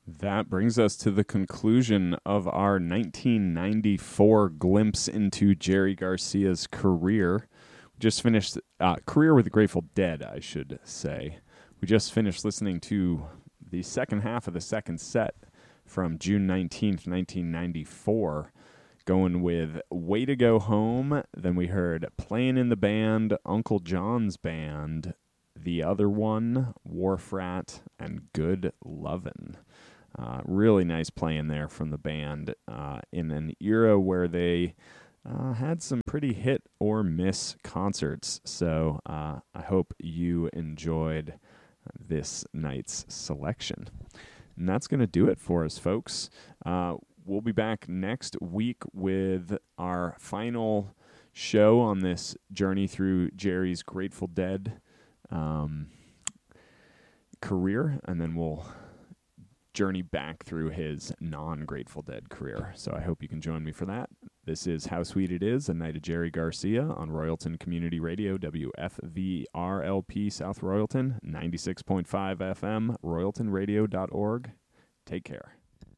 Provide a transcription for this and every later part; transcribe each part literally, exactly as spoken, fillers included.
That brings us to the conclusion of our nineteen ninety-four glimpse into Jerry Garcia's career. We just finished, uh, career with the Grateful Dead, I should say. We just finished listening to the second half of the second set from June nineteenth, nineteen ninety-four, going with Way to Go Home. Then we heard Playing in the Band, Uncle John's Band, The Other One, Wharf Rat, and Good Lovin'. Uh, really nice playing there from the band uh, in an era where they uh, had some pretty hit or miss concerts. So uh, I hope you enjoyed this night's selection. And that's going to do it for us, folks. Uh, we'll be back next week with our final show on this journey through Jerry's Grateful Dead um, career, and then we'll journey back through his non-Grateful Dead career. So I hope you can join me for that. This is How Sweet It Is, A Night of Jerry Garcia on Royalton Community Radio, W F V R L P South Royalton, ninety-six point five F M, royalton radio dot org. Take care.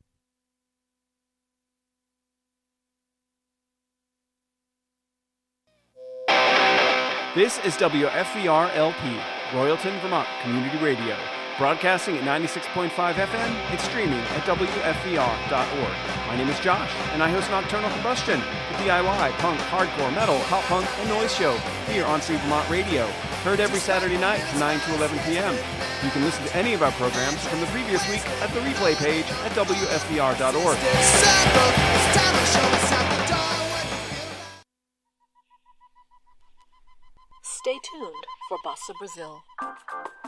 This is W F V R L P, Royalton, Vermont Community Radio. Broadcasting at ninety-six point five F M and streaming at W F V R dot org. My name is Josh, and I host Nocturnal Combustion, the D I Y, punk, hardcore, metal, pop punk, and noise show here on Free Vermont Radio, heard every Saturday night from nine to eleven p.m. You can listen to any of our programs from the previous week at the replay page at W F V R dot org. Stay tuned for Bossa Brazil.